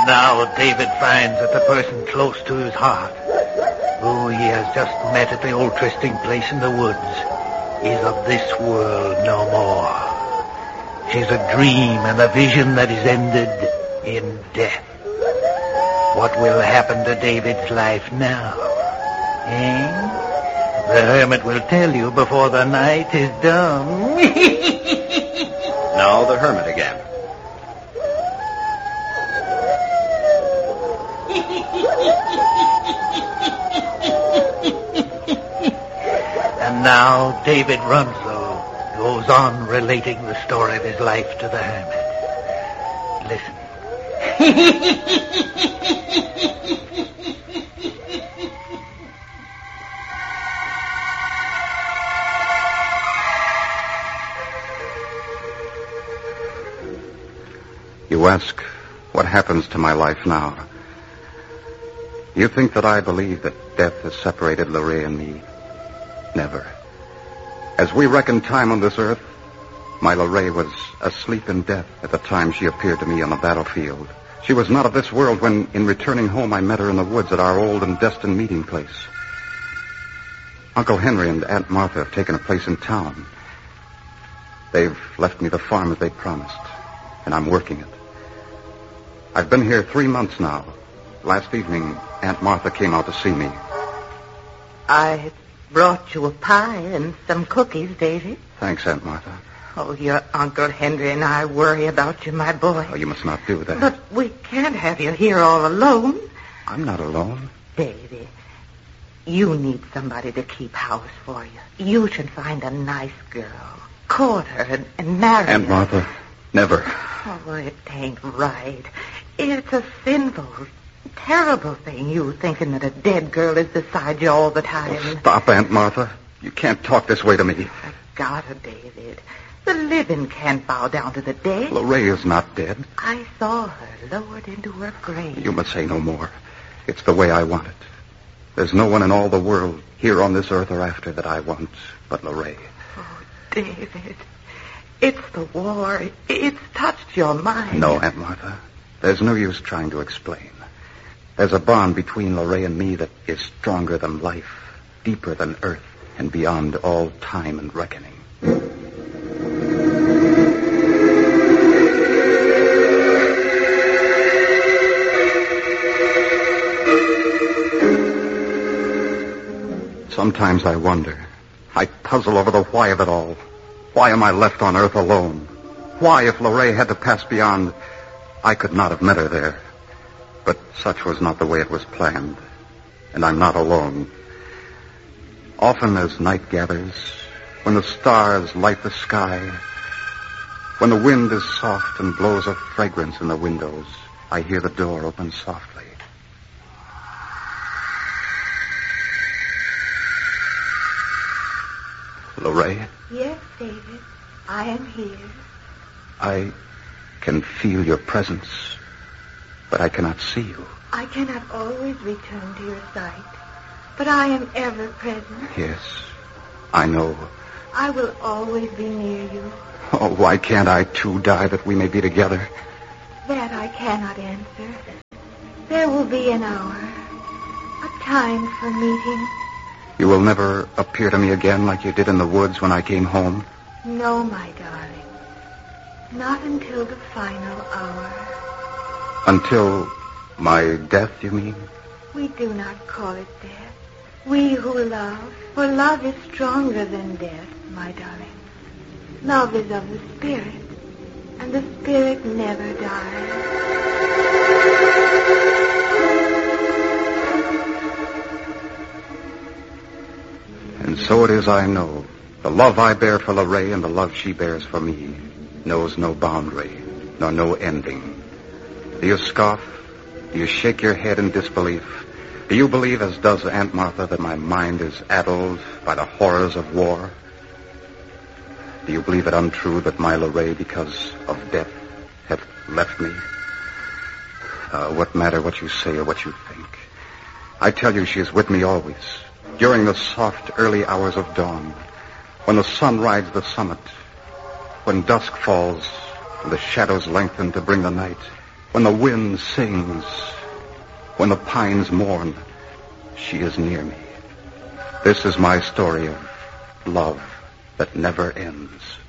Now David finds that the person close to his heart, who he has just met at the old trysting place in the woods, is of this world no more. She's a dream and a vision that is ended in death. What will happen to David's life now? The hermit will tell you before the night is done. Now the hermit again. And now David Runslow goes on relating the story of his life to the hermit. Listen. You ask, what happens to my life now? You think that I believe that death has separated Lorraine and me? Never. As we reckon time on this earth, my Lorraine was asleep in death at the time she appeared to me on the battlefield. She was not of this world when, in returning home, I met her in the woods at our old and destined meeting place. Uncle Henry and Aunt Martha have taken a place in town. They've left me the farm as they promised, and I'm working it. I've been here 3 months now. Last evening, Aunt Martha came out to see me. I brought you a pie and some cookies, David. Thanks, Aunt Martha. Oh, your Uncle Henry and I worry about you, my boy. Oh, you must not do that. But we can't have you here all alone. I'm not alone. David, you need somebody to keep house for you. You should find a nice girl, court her, and marry her. Aunt Martha, never. Oh, it ain't right. It's a sinful, terrible thing, you thinking that a dead girl is beside you all the time. Oh, stop, Aunt Martha. You can't talk this way to me. I got her, David. The living can't bow down to the dead. Lorraine is not dead. I saw her lowered into her grave. You must say no more. It's the way I want it. There's no one in all the world, here on this earth or after, that I want but Lorraine. Oh, David, it's the war. It's touched your mind. No, Aunt Martha. There's no use trying to explain. There's a bond between Lorraine and me that is stronger than life, deeper than earth, and beyond all time and reckoning. Sometimes I wonder. I puzzle over the why of it all. Why am I left on earth alone? Why, if Lorraine had to pass beyond, I could not have met her there. But such was not the way it was planned. And I'm not alone. Often as night gathers, when the stars light the sky, when the wind is soft and blows a fragrance in the windows, I hear the door open softly. Lorraine? Yes, David. I am here. I can feel your presence, but I cannot see you. I cannot always return to your sight, but I am ever present. Yes, I know. I will always be near you. Oh, why can't I, too, die that we may be together? That I cannot answer. There will be an hour, a time for meeting. You will never appear to me again like you did in the woods when I came home? No, my darling. Not until the final hour. Until my death, you mean? We do not call it death. We who love, for love is stronger than death, my darling. Love is of the spirit, and the spirit never dies. And so it is I know. The love I bear for Lorraine and the love she bears for me knows no boundary, nor no ending. Do you scoff? Do you shake your head in disbelief? Do you believe, as does Aunt Martha, that my mind is addled by the horrors of war? Do you believe it untrue that my Lorraine, because of death, hath left me? What matter what you say or what you think? I tell you she is with me always. During the soft, early hours of dawn, when the sun rides the summit, when dusk falls and the shadows lengthen to bring the night, When the wind sings, when the pines mourn, she is near me. This is my story of love that never ends.